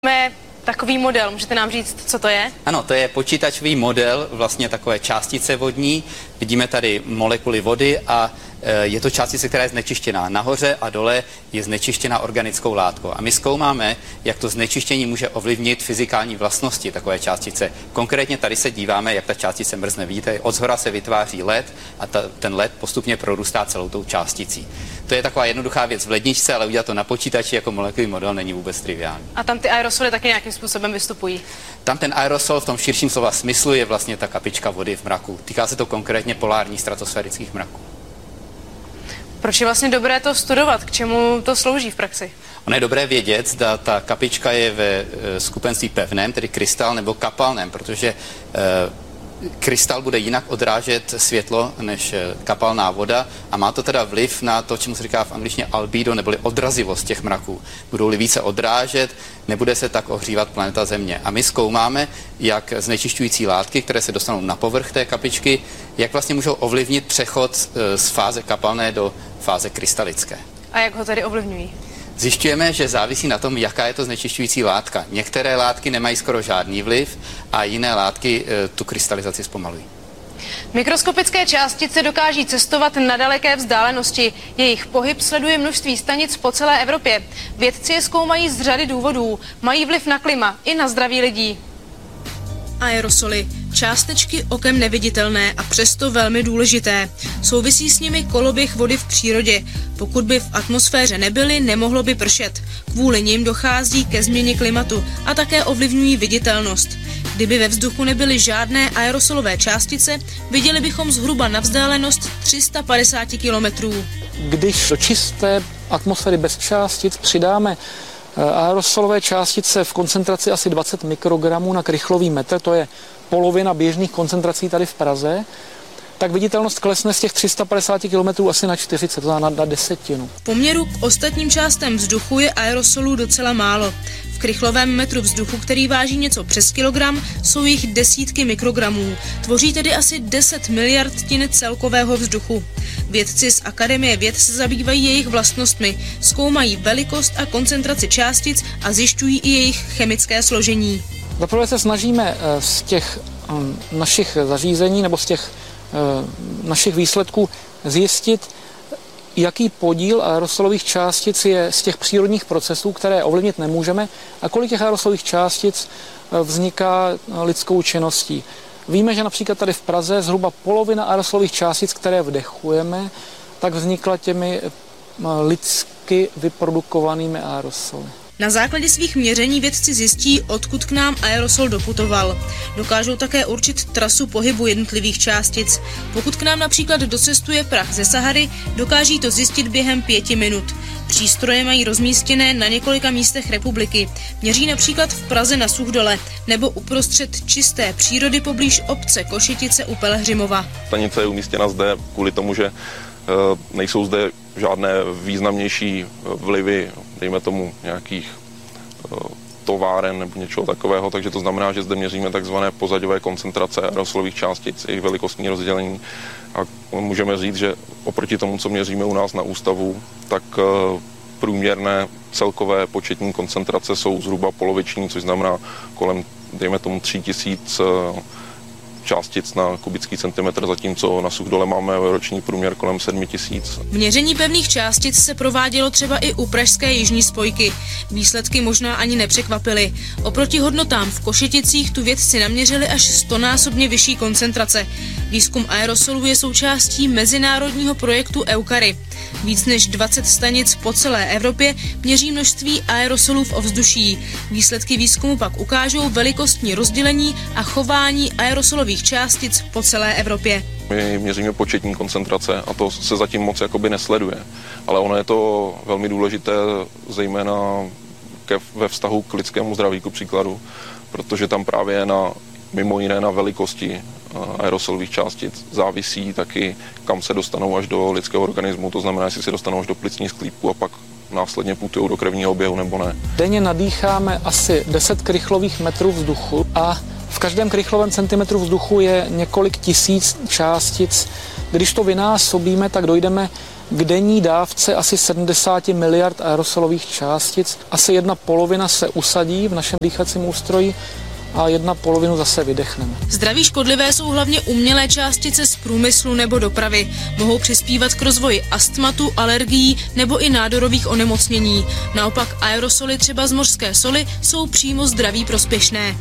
Máme takový model, můžete nám říct, co to je? Ano, to je počítačový model vlastně takové částice vodní. Vidíme tady molekuly vody a je to částice, která je znečištěná. Nahoře a dole je znečištěná organickou látkou. A my zkoumáme, jak to znečištění může ovlivnit fyzikální vlastnosti takové částice. Konkrétně tady se díváme, jak ta částice mrzne. Vidíte, odshora se vytváří led a ten led postupně prorůstá celou tou částicí. To je taková jednoduchá věc v ledničce, ale udělat to na počítači jako molekulový model není vůbec triviální. A tam ty aerosoly taky nějakým způsobem vystupují? Tam ten aerosol v tom širším slova smyslu je vlastně ta kapička vody v mraku. Týká se to konkrétně polárních stratosférických mraků. Proč je vlastně dobré to studovat? K čemu to slouží v praxi? Ono je dobré vědět, zda ta kapička je ve skupenství pevném, tedy krystal, nebo kapalném, protože krystal bude jinak odrážet světlo než kapalná voda a má to teda vliv na to, čemu se říká v angličtině albedo, neboli odrazivost těch mraků. Budou-li více odrážet, nebude se tak ohřívat planeta Země. A my zkoumáme, jak znečišťující látky, které se dostanou na povrch té kapičky, jak vlastně můžou ovlivnit přechod z fáze kapalné do fáze krystalické. A jak ho tedy ovlivňují? Zjišťujeme, že závisí na tom, jaká je to znečišťující látka. Některé látky nemají skoro žádný vliv a jiné látky tu krystalizaci zpomalují. Mikroskopické částice dokáží cestovat na daleké vzdálenosti. Jejich pohyb sleduje množství stanic po celé Evropě. Vědci je zkoumají z řady důvodů. Mají vliv na klima i na zdraví lidí. Aerosoly. Částečky okem neviditelné a přesto velmi důležité. Souvisí s nimi koloběh vody v přírodě. Pokud by v atmosféře nebyly, nemohlo by pršet. Kvůli nim dochází ke změně klimatu a také ovlivňují viditelnost. Kdyby ve vzduchu nebyly žádné aerosolové částice, viděli bychom zhruba na vzdálenost 350 kilometrů. Když do čisté atmosféry bez částic přidáme aerosolové částice v koncentraci asi 20 mikrogramů na krychlový metr, to je polovina běžných koncentrací tady v Praze, tak viditelnost klesne z těch 350 km asi na 40, to znamená na desetinu. V poměru k ostatním částem vzduchu je aerosolů docela málo. V krychlovém metru vzduchu, který váží něco přes kilogram, jsou jich desítky mikrogramů. Tvoří tedy asi 10 miliardtin celkového vzduchu. Vědci z Akademie věd se zabývají jejich vlastnostmi, zkoumají velikost a koncentraci částic a zjišťují i jejich chemické složení. Zaprvé se snažíme z těch našich zařízení nebo z těch našich výsledků zjistit, jaký podíl aerosolových částic je z těch přírodních procesů, které ovlivnit nemůžeme, a kolik těch aerosolových částic vzniká lidskou činností. Víme, že například tady v Praze zhruba polovina aerosolových částic, které vdechujeme, tak vznikla těmi lidsky vyprodukovanými aerosoly. Na základě svých měření vědci zjistí, odkud k nám aerosol doputoval. Dokážou také určit trasu pohybu jednotlivých částic. Pokud k nám například docestuje prach ze Sahary, dokáží to zjistit během 5 minut. Přístroje mají rozmístěné na několika místech republiky. Měří například v Praze na Suchdole nebo uprostřed čisté přírody poblíž obce Košitice u Pelhřimova. Stanice je umístěna zde kvůli tomu, že nejsou zde žádné významnější vlivy, dejme tomu nějakých továren nebo něčeho takového, takže to znamená, že zde měříme takzvané pozadové koncentrace aerosolových částic, jejich velikostní rozdělení, a můžeme říct, že oproti tomu, co měříme u nás na ústavu, tak průměrné celkové početní koncentrace jsou zhruba poloviční, což znamená kolem, dejme tomu, 3000 částic na kubický centimetr, zatímco na Suchdole máme roční průměr kolem 7000. Měření pevných částic se provádělo třeba i u pražské jižní spojky. Výsledky možná ani nepřekvapily. Oproti hodnotám v Košeticích tu vědci naměřili až 100násobně vyšší koncentrace. Výzkum aerosolů je součástí mezinárodního projektu EUCARY. Víc než 20 stanic po celé Evropě měří množství aerosolů v ovzduší. Výsledky výzkumu pak ukážou velikostní rozdělení a chování aerosolových částic po celé Evropě. My měříme početní koncentrace a to se zatím moc jakoby nesleduje. Ale ono je to velmi důležité, zejména ve vztahu k lidskému zdraví, ku příkladu, protože tam právě mimo jiné na velikosti aerosolových částic závisí taky, kam se dostanou až do lidského organismu, to znamená, jestli se dostanou až do plicní sklípku a pak následně putují do krevního oběhu nebo ne. Denně nadýcháme asi 10 krychlových metrů vzduchu a v každém krychlovém centimetru vzduchu je několik tisíc částic. Když to vynásobíme, tak dojdeme k denní dávce asi 70 miliard aerosolových částic. Asi 1/2 se usadí v našem dýchacím ústroji a 1/2 zase vydechneme. Zdraví škodlivé jsou hlavně umělé částice z průmyslu nebo dopravy. Mohou přispívat k rozvoji astmatu, alergií nebo i nádorových onemocnění. Naopak aerosoly třeba z mořské soli jsou přímo zdraví prospěšné.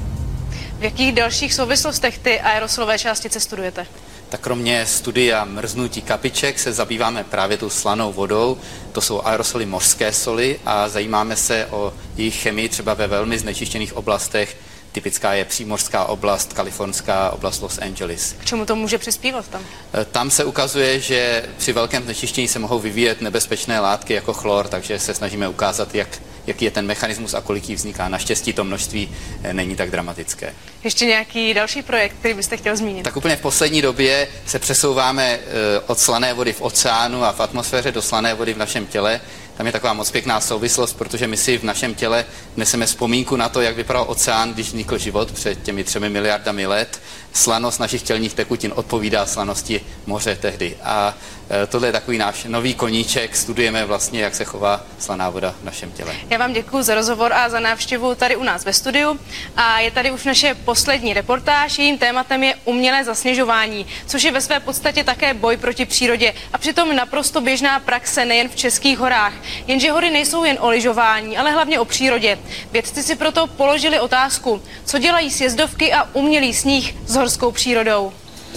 V jakých dalších souvislostech ty aerosolové částice studujete? Tak kromě studia mrznutí kapiček se zabýváme právě tou slanou vodou. To jsou aerosoly mořské soli a zajímáme se o jejich chemii třeba ve velmi znečištěných oblastech. Typická je přímořská oblast, kalifornská oblast Los Angeles. K čemu to může přispívat tam? Tam se ukazuje, že při velkém znečištění se mohou vyvíjet nebezpečné látky jako chlor, takže se snažíme ukázat, jaký je ten mechanismus a kolik jí vzniká. Naštěstí to množství není tak dramatické. Ještě nějaký další projekt, který byste chtěl zmínit? Tak úplně v poslední době se přesouváme od slané vody v oceánu a v atmosféře do slané vody v našem těle. Tam je taková moc pěkná souvislost, protože my si v našem těle neseme vzpomínku na to, jak vypadal oceán, když vznikl život před těmi 3 miliardami let. Slanost našich tělních tekutin odpovídá slanosti moře tehdy. A tohle je takový náš nový koníček. Studujeme vlastně, jak se chová slaná voda v našem těle. Já vám děkuji za rozhovor a za návštěvu tady u nás ve studiu. A je tady už naše poslední reportáž. Jejím tématem je umělé zasněžování, což je ve své podstatě také boj proti přírodě a přitom naprosto běžná praxe nejen v českých horách. Jenže hory nejsou jen o lyžování, ale hlavně o přírodě. Vědci si proto položili otázku, co dělají sjezdovky a umělý sníh s horskou přírodou.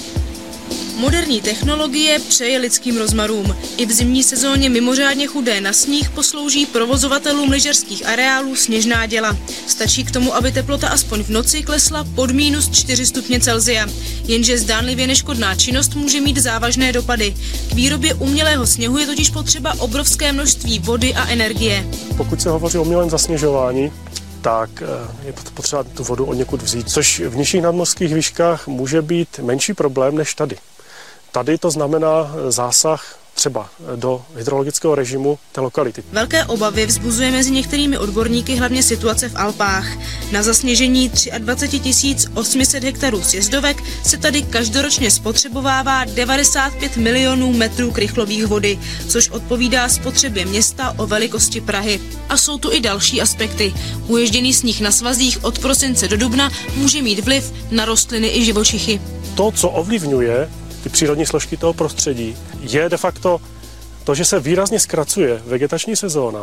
Moderní technologie přeje lidským rozmarům. I v zimní sezóně mimořádně chudé na sníh poslouží provozovatelům lyžařských areálů sněžná děla. Stačí k tomu, aby teplota aspoň v noci klesla pod -4 stupně Celsia. Jenže zdánlivě neškodná činnost může mít závažné dopady. K výrobě umělého sněhu je totiž potřeba obrovské množství vody a energie. Pokud se hovoří o umělém zasněžování, tak je potřeba tu vodu od někud vzít, což v nižších nadmořských výškách může být menší problém než tady. Tady to znamená zásah třeba do hydrologického režimu té lokality. Velké obavy vzbuzuje mezi některými odborníky hlavně situace v Alpách. Na zasněžení 23 800 hektarů sjezdovek se tady každoročně spotřebovává 95 milionů metrů krychlových vody, což odpovídá spotřebě města o velikosti Prahy. A jsou tu i další aspekty. Uježděný sníh na svazích od prosince do dubna může mít vliv na rostliny i živočichy. To, co ovlivňuje ty přírodní složky toho prostředí, je de facto to, že se výrazně zkracuje vegetační sezóna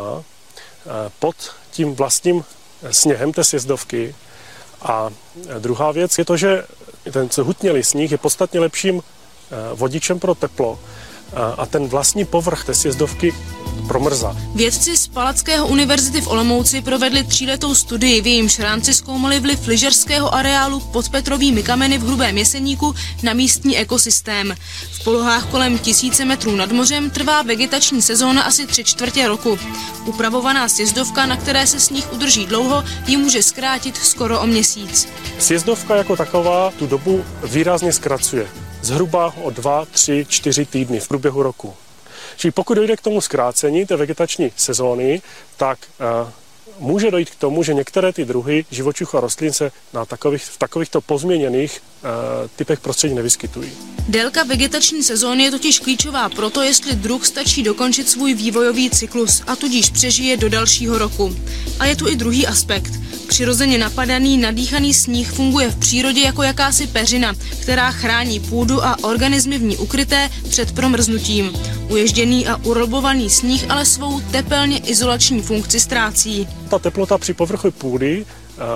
pod tím vlastním sněhem té sjezdovky. A druhá věc je to, že ten hutnělý sníh je podstatně lepším vodičem pro teplo a ten vlastní povrch té sjezdovky promrzá. Vědci z Palackého univerzity v Olomouci provedli 3letou studii, v jejímž rámci zkoumali vliv lyžařského areálu pod Petrovými kameny v Hrubém Jeseníku na místní ekosystém. V polohách kolem 1000 metrů nad mořem trvá vegetační sezóna asi 3/4 roku. Upravovaná sjezdovka, na které se sníh udrží dlouho, ji může zkrátit skoro o měsíc. Sjezdovka jako taková tu dobu výrazně zkracuje. Zhruba o 2, 3, 4 týdny v průběhu roku. Čili pokud dojde k tomu zkrácení té vegetační sezóny, tak může dojít k tomu, že některé ty druhy živočichů a rostlin se v takovýchto pozměněných typech prostředí nevyskytují. Délka vegetační sezóny je totiž klíčová pro to, jestli druh stačí dokončit svůj vývojový cyklus a tudíž přežije do dalšího roku. A je tu i druhý aspekt. Přirozeně napadaný, nadýchaný sníh funguje v přírodě jako jakási peřina, která chrání půdu a organismy v ní ukryté před promrznutím. Uježděný a urobovaný sníh ale svou tepelně izolační funkci ztrácí. Ta teplota při povrchu půdy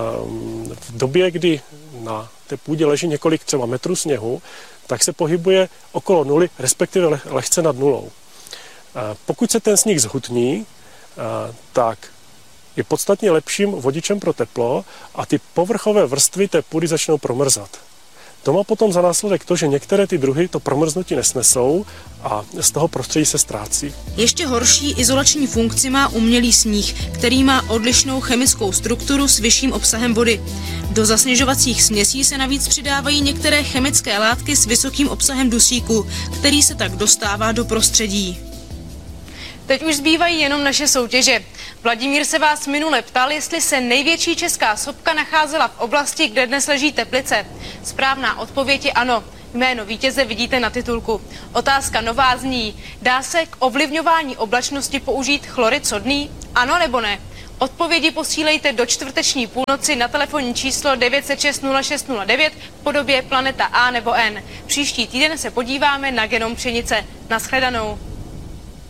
v době, kdy na té půdě leží několik třeba metrů sněhu, tak se pohybuje okolo nuly, respektive lehce nad nulou. Pokud se ten sníh zhutní, tak je podstatně lepším vodičem pro teplo a ty povrchové vrstvy té půdy začnou promrzat. To má potom za následek to, že některé ty druhy to promrznutí nesnesou a z toho prostředí se ztrácí. Ještě horší izolační funkci má umělý sníh, který má odlišnou chemickou strukturu s vyšším obsahem vody. Do zasněžovacích směsí se navíc přidávají některé chemické látky s vysokým obsahem dusíku, který se tak dostává do prostředí. Teď už zbývají jenom naše soutěže. Vladimír se vás minule ptal, jestli se největší česká sopka nacházela v oblasti, kde dnes leží Teplice. Správná odpověď je ano. Jméno vítěze vidíte na titulku. Otázka nová zní: dá se k ovlivňování oblačnosti použít chlorid sodný? Ano nebo ne? Odpovědi posílejte do čtvrteční půlnoci na telefonní číslo 906 0609 v podobě Planeta A nebo N. Příští týden se podíváme na genom pšenice. Naschledanou.